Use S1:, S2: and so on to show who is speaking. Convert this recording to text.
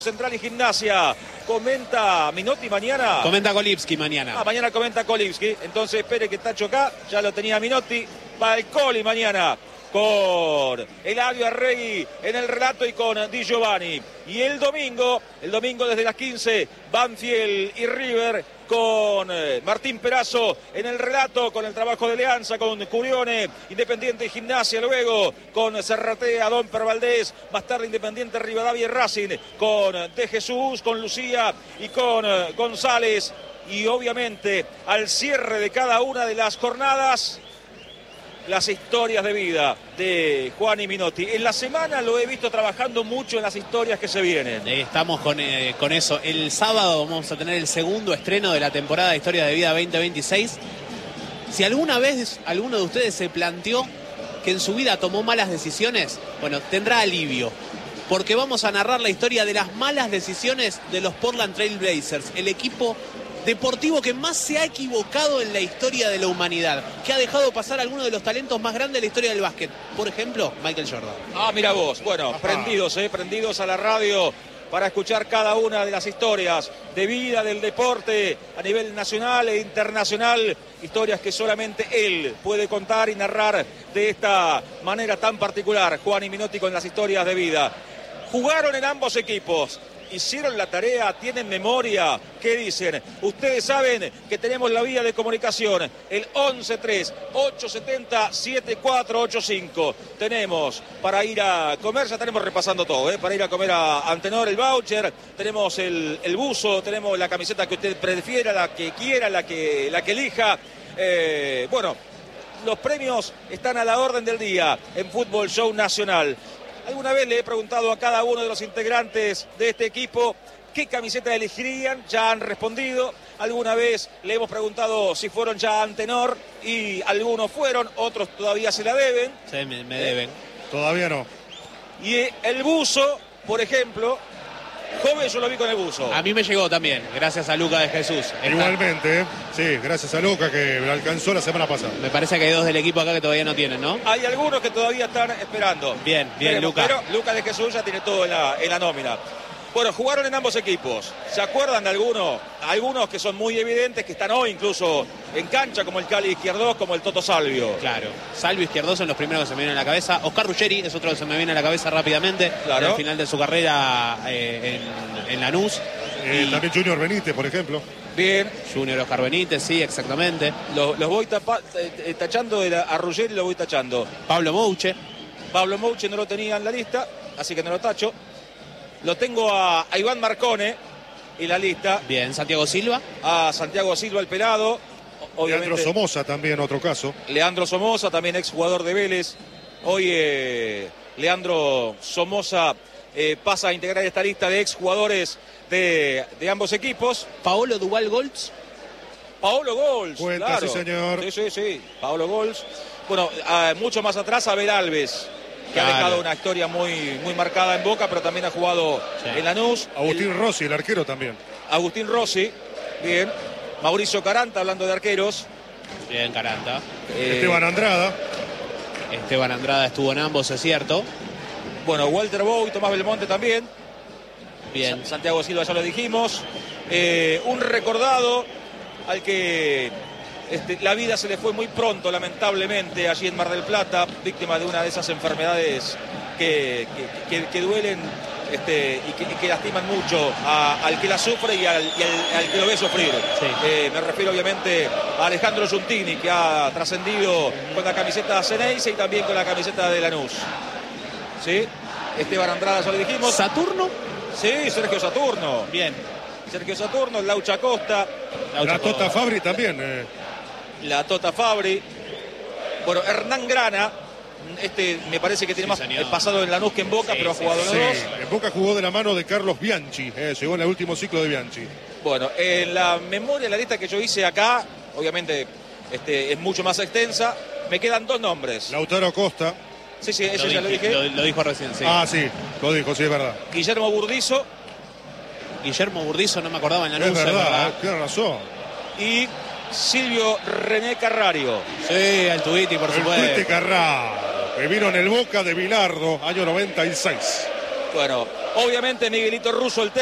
S1: Central y Gimnasia. Comenta Minotti mañana.
S2: Comenta Kolipski mañana.
S1: Mañana comenta Kolipski. Entonces espere que Tacho acá. Ya lo tenía Minotti. Va el Coli mañana. Con Eladio Arregui en el relato y con Di Giovanni. Y el domingo desde las 15, Banfield y River con Martín Perazo en el relato, con el trabajo de Leanza, con Curione, Independiente y Gimnasia, luego con Serratea, Domper Valdés, más tarde Independiente, Rivadavia y Racing, con De Jesús, con Lucía y con González. Y obviamente al cierre de cada una de las jornadas, las historias de vida de Juan y Minotti. En la semana lo he visto trabajando mucho en las historias que se vienen.
S2: Estamos con eso. El sábado vamos a tener el segundo estreno de la temporada de Historias de Vida 2026. Si alguna vez alguno de ustedes se planteó que en su vida tomó malas decisiones, bueno, tendrá alivio. Porque vamos a narrar la historia de las malas decisiones de los Portland Trail Blazers, el equipo deportivo que más se ha equivocado en la historia de la humanidad, que ha dejado pasar a algunos de los talentos más grandes de la historia del básquet. Por ejemplo, Michael Jordan.
S1: Mira vos. Bueno, prendidos a la radio para escuchar cada una de las historias de vida del deporte a nivel nacional e internacional. Historias que solamente él puede contar y narrar de esta manera tan particular. Juan y Minotti con las historias de vida. Jugaron en ambos equipos. Hicieron la tarea, tienen memoria. ¿Qué dicen? Ustedes saben que tenemos la vía de comunicación, el 11-3-870-7485. Tenemos para ir a comer, ya tenemos repasando todo, para ir a comer a Antenor el voucher, tenemos el buzo, tenemos la camiseta que usted prefiera, la que quiera, la que elija. Bueno, los premios están a la orden del día en Fútbol Show Nacional. Alguna vez le he preguntado a cada uno de los integrantes de este equipo qué camiseta elegirían, ya han respondido. Alguna vez le hemos preguntado si fueron ya a Antenor y algunos fueron, otros todavía se la deben.
S2: Sí, me deben.
S3: Todavía no.
S1: Y el buzo, por ejemplo, joven yo lo vi con el buzo.
S2: A mí me llegó también, gracias a Luca de Jesús.
S3: Igualmente, sí, gracias a Luca que me alcanzó la semana pasada.
S2: Me parece que hay dos del equipo acá que todavía no tienen, ¿no?
S1: Hay algunos que todavía están esperando.
S2: Bien, Luca.
S1: Pero Luca de Jesús ya tiene todo en la nómina. Bueno, jugaron en ambos equipos. ¿Se acuerdan de algunos? Algunos que son muy evidentes, que están hoy incluso en cancha, como el Cali Izquierdos, como el Toto Salvio.
S2: Claro, Salvio Izquierdos son los primeros que se me vienen a la cabeza. Oscar Ruggeri es otro que se me viene a la cabeza rápidamente.
S1: Claro.
S2: Al final de su carrera en Lanús.
S3: También Junior Benítez, por ejemplo.
S1: Bien.
S2: Junior Oscar Benítez, sí, exactamente.
S1: Los voy tachando a Ruggeri, lo voy tachando.
S2: Pablo Mouche.
S1: Pablo Mouche no lo tenía en la lista, así que no lo tacho. Lo tengo a Iván Marcone en la lista.
S2: Bien, Santiago Silva.
S1: A Santiago Silva, el pelado.
S3: Obviamente. Leandro Somoza también, otro caso.
S1: Leandro Somoza, también exjugador de Vélez. Hoy Leandro Somoza pasa a integrar esta lista de exjugadores de ambos equipos.
S2: Paolo Duval Goltz.
S1: Paolo Goltz,
S3: cuenta,
S1: claro.
S3: Sí, señor.
S1: Sí. Paolo Goltz. Bueno, mucho más atrás, Abel Alves, que ha dejado una historia muy marcada en Boca, pero también ha jugado en Lanús.
S3: Agustín Rossi, el arquero también.
S1: Agustín Rossi, bien. Mauricio Caranta, hablando de arqueros.
S2: Bien, Caranta.
S3: Esteban Andrada.
S2: Esteban Andrada estuvo en ambos, es cierto.
S1: Bueno, Walter Bow y Tomás Belmonte también.
S2: Bien.
S1: Santiago Silva ya lo dijimos. Un recordado al que la vida se le fue muy pronto, lamentablemente, allí en Mar del Plata, víctima de una de esas enfermedades que duelen y que lastiman mucho al que la sufre y al que lo ve sufrir.
S2: Sí.
S1: Me refiero obviamente a Alejandro Giuntini, que ha trascendido con la camiseta Ceneice y también con la camiseta de Lanús. ¿Sí? Esteban Andrada, ya lo dijimos.
S2: ¿Saturno?
S1: Sí, Sergio Saturno.
S2: Bien.
S1: Sergio Saturno, Laucha Costa.
S3: La Tota Fabri también.
S1: La Tota Fabri. Bueno, Hernán Grana. Me parece que tiene más pasado en Lanús que en Boca, pero ha jugado en los dos.
S3: En Boca jugó de la mano de Carlos Bianchi. Llegó en el último ciclo de Bianchi.
S1: Bueno, en la memoria, la lista que yo hice acá, obviamente es mucho más extensa. Me quedan dos nombres.
S3: Lautaro Costa.
S1: Sí, ese ya lo dije.
S2: Lo dijo recién, sí.
S3: Ah, sí, lo dijo, sí, es verdad.
S1: Guillermo Burdizo.
S2: Guillermo Burdizo, no me acordaba en Lanús.
S3: Es verdad, tiene razón.
S1: Y Silvio René Carrario.
S2: Sí, al Tuiti, por supuesto.
S3: El Tuiti Carrario, que vino en el Boca de Bilardo, año 96.
S1: Bueno, Obviamente Miguelito Russo, el